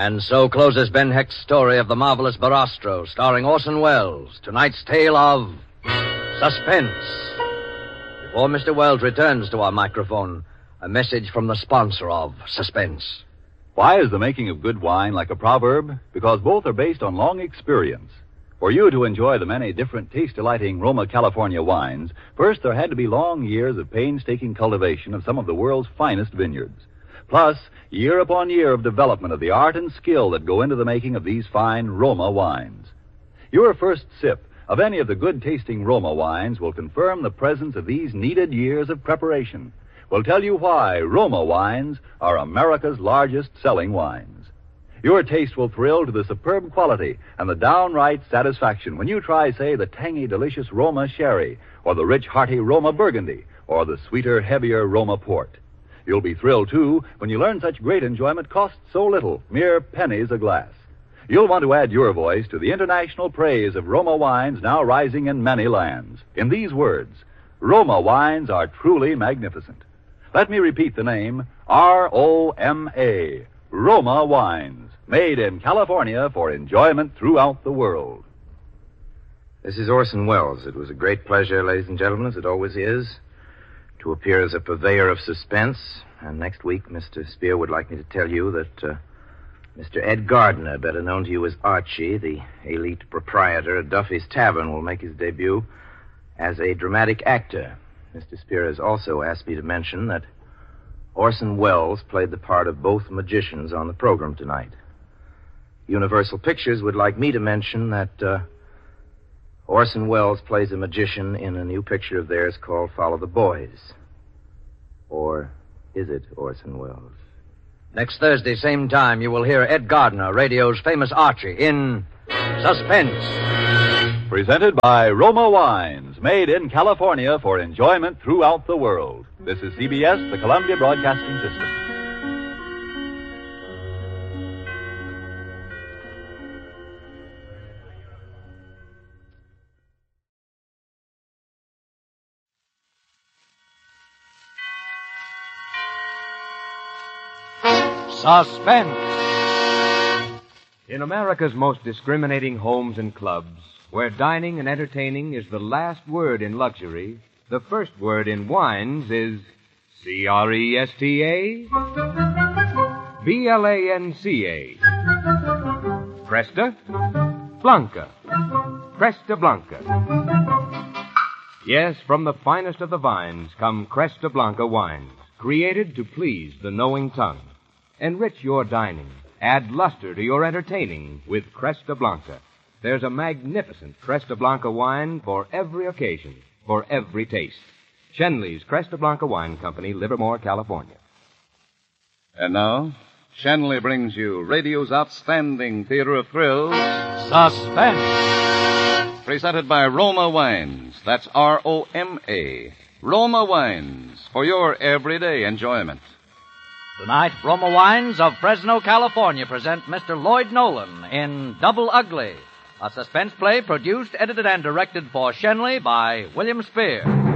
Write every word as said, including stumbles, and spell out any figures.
And so closes Ben Hecht's story of the marvelous Barastro, starring Orson Welles. Tonight's tale of suspense. Before Mister Welles returns to our microphone, a message from the sponsor of Suspense. Why is the making of good wine like a proverb? Because both are based on long experience. For you to enjoy the many different taste-delighting Roma California wines, first there had to be long years of painstaking cultivation of some of the world's finest vineyards. Plus, year upon year of development of the art and skill that go into the making of these fine Roma wines. Your first sip of any of the good-tasting Roma wines will confirm the presence of these needed years of preparation. Will tell you why Roma wines are America's largest selling wines. Your taste will thrill to the superb quality and the downright satisfaction when you try, say, the tangy, delicious Roma Sherry, or the rich, hearty Roma Burgundy, or the sweeter, heavier Roma Port. You'll be thrilled, too, when you learn such great enjoyment costs so little, mere pennies a glass. You'll want to add your voice to the international praise of Roma wines now rising in many lands. In these words, Roma wines are truly magnificent. Let me repeat the name, R O M A, Roma wines, made in California for enjoyment throughout the world. This is Orson Welles. It was a great pleasure, ladies and gentlemen, as it always is, to appear as a purveyor of suspense. And next week, Mister Spear would like me to tell you that uh, Mister Ed Gardner, better known to you as Archie, the elite proprietor at Duffy's Tavern, will make his debut as a dramatic actor. Mister Spear has also asked me to mention that Orson Welles played the part of both magicians on the program tonight. Universal Pictures would like me to mention that uh, Orson Welles plays a magician in a new picture of theirs called Follow the Boys. Or is it Orson Welles? Next Thursday, same time, you will hear Ed Gardner, radio's famous Archie, in Suspense. Presented by Roma Wines, made in California for enjoyment throughout the world. This is C B S, the Columbia Broadcasting System. Suspense. In America's most discriminating homes and clubs, where dining and entertaining is the last word in luxury, the first word in wines is C R E S T A B L A N C A. Cresta Blanca. Cresta Blanca. Yes, from the finest of the vines come Cresta Blanca wines, created to please the knowing tongue. Enrich your dining. Add luster to your entertaining with Cresta Blanca. There's a magnificent Cresta Blanca wine for every occasion, for every taste. Shenley's Cresta Blanca Wine Company, Livermore, California. And now, Shenley brings you radio's outstanding theater of thrills, Suspense. Presented by Roma Wines. That's R O M A. Roma Wines, for your everyday enjoyment. Tonight, Roma Wines of Fresno, California present Mister Lloyd Nolan in Double Ugly, a suspense play produced, edited, and directed for Shenley by William Spear.